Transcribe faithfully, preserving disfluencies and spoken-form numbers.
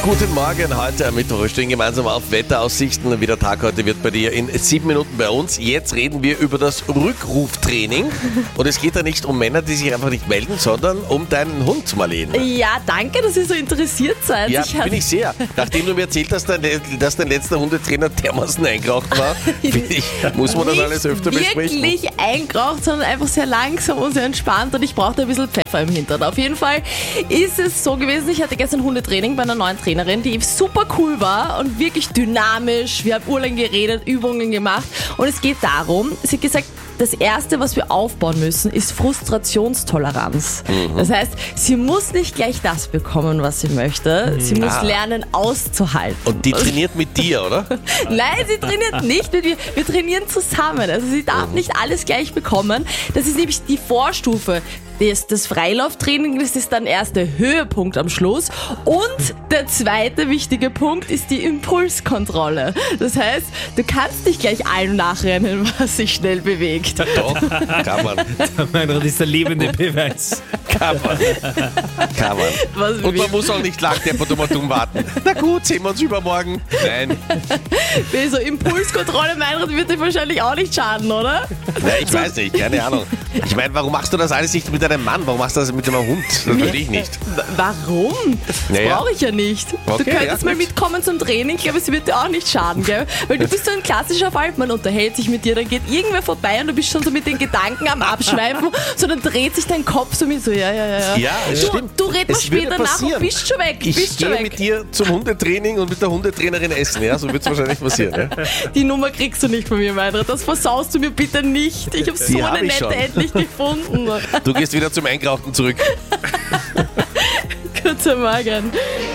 Guten Morgen, heute am Mittwoch. Wir stehen gemeinsam auf Wetteraussichten. Wie der Tag heute wird bei dir in sieben Minuten bei uns. Jetzt reden wir über das Rückruftraining. Und es geht da nicht um Männer, die sich einfach nicht melden, sondern um deinen Hund, Marlene. Ja, danke, dass ihr so interessiert seid. Ja, ich bin ich sehr. Nachdem du mir erzählt hast, dass dein letzter Hundetrainer dermaßen eingeraucht war, ich, muss man das alles öfter besprechen. Nicht wirklich eingeraucht, sondern einfach sehr langsam und sehr entspannt. Und ich brauchte ein bisschen Pfeffer im Hintern. Auf jeden Fall ist es so gewesen, ich hatte gestern Hundetraining bei einer neuen Trainerin, die super cool war und wirklich dynamisch. Wir haben urlang geredet, Übungen gemacht. Und es geht darum, sie hat gesagt, das Erste, was wir aufbauen müssen, ist Frustrationstoleranz. Mhm. Das heißt, sie muss nicht gleich das bekommen, was sie möchte. Sie muss ah. lernen, auszuhalten. Und die trainiert mit dir, oder? Nein, sie trainiert nicht mit mir. Wir trainieren zusammen. Also sie darf mhm. nicht alles gleich bekommen. Das ist nämlich die Vorstufe. Das, das Freilauftraining, das ist dann erst der Höhepunkt am Schluss. Und der zweite wichtige Punkt ist die Impulskontrolle. Das heißt, du kannst nicht gleich allem nachrennen, was sich schnell bewegt. Doch, kann man. Das ist der lebende Beweis. Kann man. Kann man. Was Und man muss auch nicht lang tempotum warten. Na gut, sehen wir uns übermorgen. Nein. So Impulskontrolle, Meinrad, wird dir wahrscheinlich auch nicht schaden, oder? Ja, ich weiß nicht, keine Ahnung. Ich meine, warum machst du das alles nicht mit deinem Mann? Warum machst du das mit deinem Hund? Das würde ich nicht. Warum? Das naja. brauche ich ja nicht. Okay, du könntest ja, mal mitkommen zum Training. Ich glaube, es wird dir auch nicht schaden, gell? Weil du bist so ein klassischer Fall. Man unterhält sich mit dir, dann geht irgendwer vorbei und du bist schon so mit den Gedanken am Abschweifen. So, dann dreht sich dein Kopf so mit so, ja, ja, ja. Ja, du, stimmt. Du redest mal später nach und bist schon weg. Ich bist gehe schon weg. mit dir zum Hundetraining und mit der Hundetrainerin essen. Ja, so wird es wahrscheinlich passieren. Ja? Die Nummer kriegst du nicht von mir, Meinrad. Das versaust du mir bitte nicht. Ich habe so Die eine hab nette endlich gefunden. Du gehst wieder zum Eingerauchten zurück. Guten Morgen.